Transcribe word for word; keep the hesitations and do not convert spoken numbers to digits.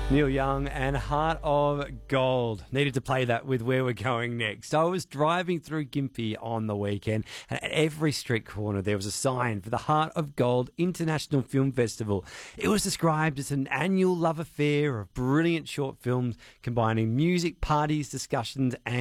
Neil Young and Heart of Gold. Needed to play that with where we're going next. I was driving through Gympie on the weekend, and at every street corner there was a sign for the Heart of Gold International Film Festival. It was described as an annual love affair of brilliant short films combining music, parties, discussions and